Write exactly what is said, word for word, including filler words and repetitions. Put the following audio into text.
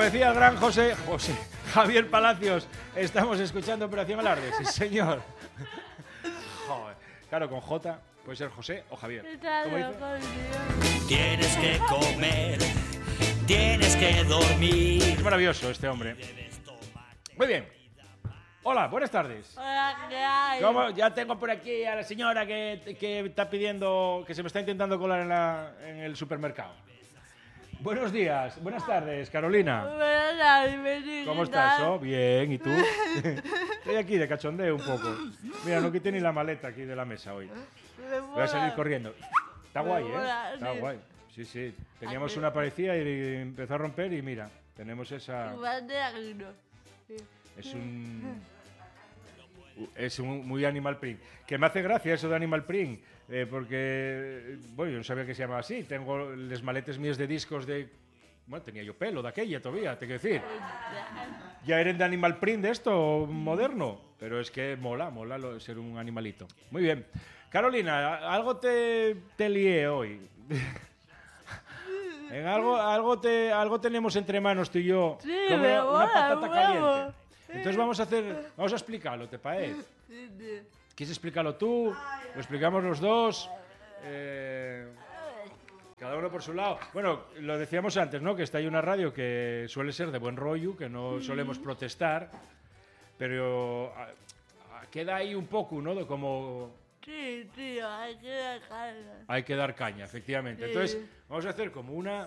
decía el gran José, José Javier Palacios, estamos escuchando Operación Alarde. Sí, señor. Joder. Claro, con J puede ser José o Javier. ¿Cómo dice? Tienes que comer, tienes que dormir. Es maravilloso este hombre. Muy bien. Hola, buenas tardes. Hola, ¿qué hay? ¿Cómo? Ya tengo por aquí a la señora que, que está pidiendo, que se me está intentando colar en, la, en el supermercado. Buenos días, buenas tardes, Carolina. Buenas tardes, ¿Cómo estás? Oh, bien, ¿y tú? Estoy aquí de cachondeo un poco. Mira, no quité ni la maleta aquí de la mesa hoy. Voy a salir corriendo. Está guay, ¿eh? Está guay. Sí, sí. Teníamos una parecida y empezó a romper y mira, tenemos esa... Es un... Es un muy Animal Print. Que me hace gracia eso de Animal Print, eh, porque, bueno, yo no sabía que se llamaba así. Tengo los maletes míos de discos de... Bueno, tenía yo pelo de aquella todavía, te quiero decir. Ya eran de Animal Print de esto, moderno. Pero es que mola, mola lo, ser un animalito. Muy bien. Carolina, algo te, te lié hoy. En algo, algo, te, algo tenemos entre manos tú y yo. Sí, como me una, una mola, patata huevo. caliente. Entonces vamos a hacer, vamos a explicarlo, ¿te parece? ¿Quieres explicarlo tú? Lo explicamos los dos. Eh, cada uno por su lado. Bueno, lo decíamos antes, ¿no? Que está ahí una radio que suele ser de buen rollo, que no solemos protestar, pero a, a, queda ahí un poco, ¿no? De como... Sí, tío, hay que dar caña. Hay que dar caña, efectivamente. Sí. Entonces, vamos a hacer como una,